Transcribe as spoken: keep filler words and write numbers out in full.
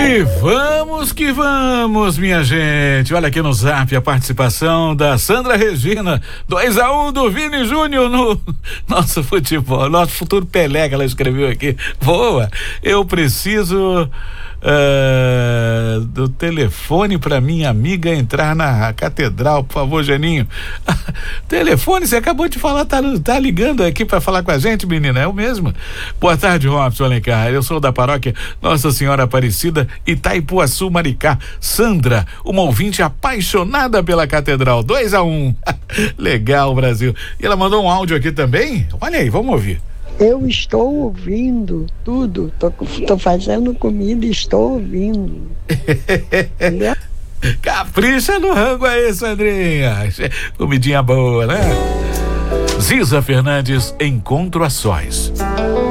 E vamos que vamos, minha gente. Olha aqui no Zap a participação da Sandra Regina, dois a um do Vini Júnior no nosso futebol, nosso futuro Pelé, que ela escreveu aqui. Boa. Eu preciso uh, do telefone para minha amiga entrar na catedral, por favor, Geninho. Telefone, você acabou de falar, tá, tá ligando aqui para falar com a gente, menina, é o mesmo. Boa tarde, Robson Alencar. Eu sou da paróquia Nossa Senhora Aparecida, Itaipuaçu, Maricá. Sandra, uma ouvinte apaixonada pela catedral. dois a um. Legal, Brasil. E ela mandou um áudio aqui também. Olha aí, vamos ouvir. Eu estou ouvindo tudo. Tô, tô fazendo comida e estou ouvindo. Capricha no rango aí, Sandrinha. Comidinha boa, né? Ziza Fernandes, Encontro a Sós.